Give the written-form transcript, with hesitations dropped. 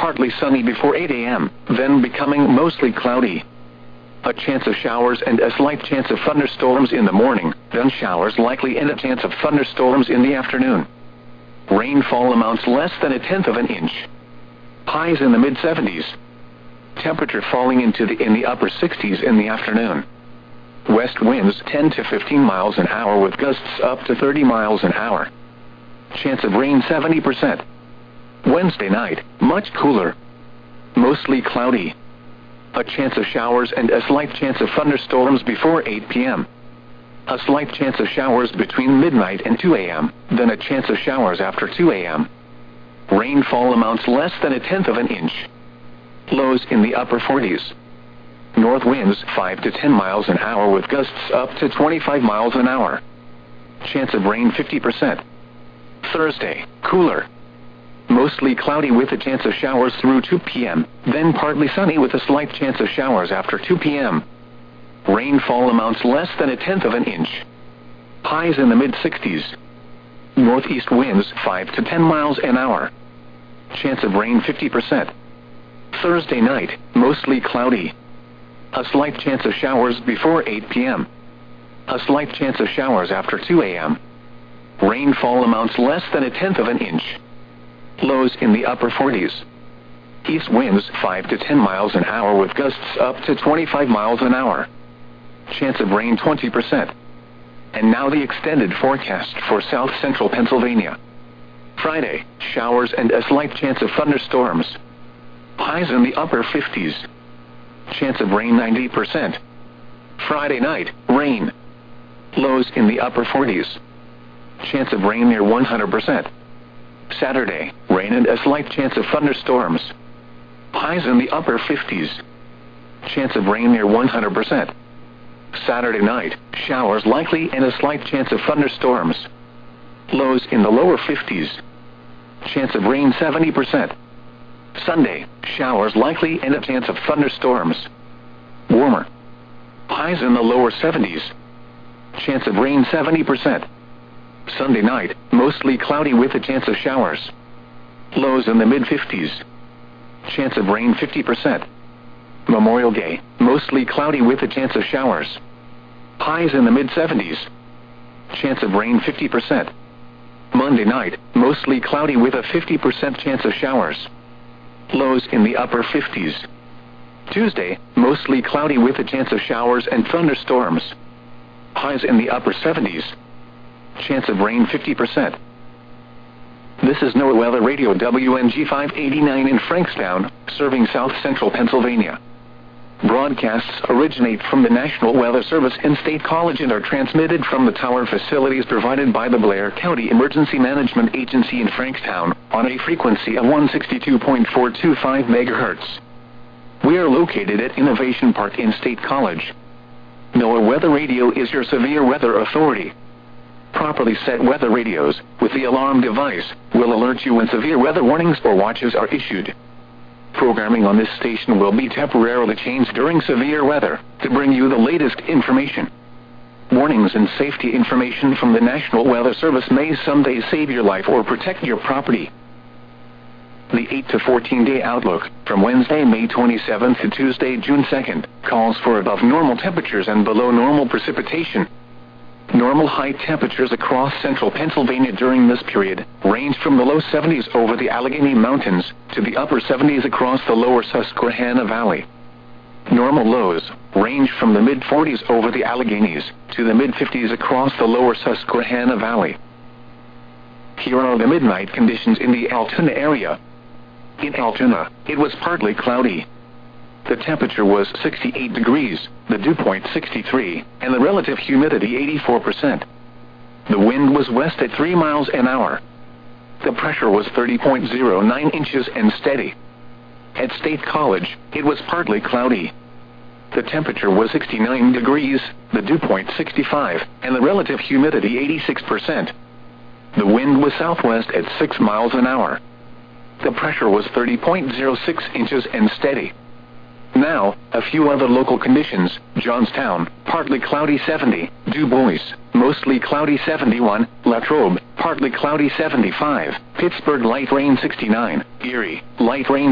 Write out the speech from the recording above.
partly sunny before 8 a.m., then becoming mostly cloudy. A chance of showers and a slight chance of thunderstorms in the morning, then showers likely and a chance of thunderstorms in the afternoon. Rainfall amounts less than 1/10 of an inch. Highs in the mid-70s. Temperature falling in the upper 60s in the afternoon. West winds 10 to 15 miles an hour with gusts up to 30 miles an hour. Chance of rain 70%. Wednesday night, much cooler. Mostly cloudy. A chance of showers and a slight chance of thunderstorms before 8 p.m. A slight chance of showers between midnight and 2 a.m., then a chance of showers after 2 a.m. Rainfall amounts less than 1/10 of an inch. Lows in the upper 40s. North winds 5 to 10 miles an hour with gusts up to 25 miles an hour. Chance of rain 50%. Thursday, cooler. Mostly cloudy with a chance of showers through 2 p.m., then partly sunny with a slight chance of showers after 2 p.m. Rainfall amounts less than 1/10 of an inch. Highs in the mid-60s. Northeast winds 5 to 10 miles an hour. Chance of rain 50%. Thursday night, mostly cloudy. A slight chance of showers before 8 p.m. A slight chance of showers after 2 a.m. Rainfall amounts less than 1/10 of an inch. Lows in the upper 40s. East winds 5 to 10 miles an hour with gusts up to 25 miles an hour. Chance of rain 20%. And now the extended forecast for south central Pennsylvania. Friday, showers and a slight chance of thunderstorms. Highs in the upper 50s. Chance of rain 90%. Friday night, rain. Lows in the upper 40s. Chance of rain near 100%. Saturday, rain and a slight chance of thunderstorms. Highs in the upper 50s. Chance of rain near 100%. Saturday night, showers likely and a slight chance of thunderstorms. Lows in the lower 50s. Chance of rain 70%. Sunday, showers likely and a chance of thunderstorms. Warmer. Highs in the lower 70s. Chance of rain 70%. Sunday night, mostly cloudy with a chance of showers. Lows in the mid-50s. Chance of rain 50%. Memorial Day, mostly cloudy with a chance of showers. Highs in the mid-70s. Chance of rain 50%. Monday night, mostly cloudy with a 50% chance of showers. Lows in the upper 50s. Tuesday, mostly cloudy with a chance of showers and thunderstorms. Highs in the upper 70s. Chance of rain 50%. This is NOAA Weather Radio WNG 589 in Frankstown, serving south central Pennsylvania. Broadcasts originate from the National Weather Service and State College and are transmitted from the tower facilities provided by the Blair County Emergency Management Agency in Frankstown, on a frequency of 162.425 MHz. We are located at Innovation Park in State College. NOAA Weather Radio is your severe weather authority. Properly set weather radios, with the alarm device, will alert you when severe weather warnings or watches are issued. Programming on this station will be temporarily changed during severe weather, to bring you the latest information. Warnings and safety information from the National Weather Service may someday save your life or protect your property. The 8 to 14-day outlook, from Wednesday, May 27th to Tuesday, June 2nd, calls for above normal temperatures and below normal precipitation. Normal high temperatures across central Pennsylvania during this period range from the low 70s over the Allegheny Mountains to the upper 70s across the lower Susquehanna Valley. Normal lows range from the mid-40s over the Alleghenies to the mid-50s across the lower Susquehanna Valley. Here are the midnight conditions in the Altoona area. In Altoona, it was partly cloudy. The temperature was 68 degrees, the dew point 63, and the relative humidity 84%. The wind was west at 3 miles an hour. The pressure was 30.09 inches and steady. At State College, it was partly cloudy. The temperature was 69 degrees, the dew point 65, and the relative humidity 86%. The wind was southwest at 6 miles an hour. The pressure was 30.06 inches and steady. Now, a few other local conditions. Johnstown, partly cloudy 70, Du Bois, mostly cloudy 71, Latrobe, partly cloudy 75, Pittsburgh light rain 69, Erie, light rain